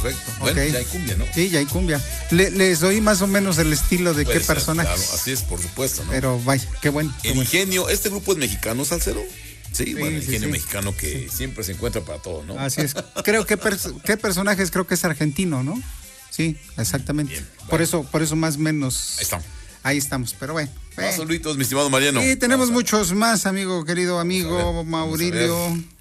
correcto. Bueno, Ok. ya hay cumbia, ¿no? Sí, ya hay cumbia. Les oí más o menos el estilo de Puede qué ser, personajes. claro, así es, por supuesto, ¿no? Pero vaya, qué bueno. Qué El bueno. Ingenio, ¿este grupo es mexicano, Salcero? Sí, bueno, el sí, Ingenio sí. mexicano que siempre se encuentra para todo, ¿no? Así es. Creo que qué personajes creo que es argentino, ¿no? Sí, exactamente. Bien, por eso más o menos. Ahí estamos. Ahí estamos, pero bueno. Más saluditos, mi estimado Mariano. Y tenemos Vamos a- muchos más, amigo, querido amigo vamos a ver. Maurilio.